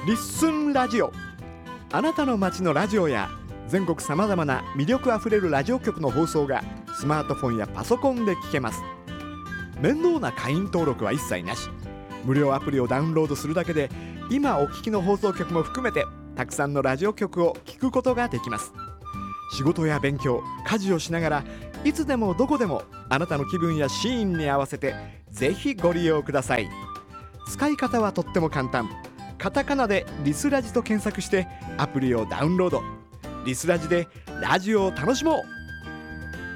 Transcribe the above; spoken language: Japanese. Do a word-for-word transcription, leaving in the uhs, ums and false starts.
リッスンラジオ。あなたの街のラジオや全国さまざまな魅力あふれるラジオ局の放送がスマートフォンやパソコンで聞けます。面倒な会員登録は一切なし。無料アプリをダウンロードするだけで今お聞きの放送局も含めてたくさんのラジオ局を聞くことができます。仕事や勉強、家事をしながらいつでもどこでもあなたの気分やシーンに合わせてぜひご利用ください。使い方はとっても簡単。カタカナでリスラジと検索してアプリをダウンロード。リスラジでラジオを楽しもう。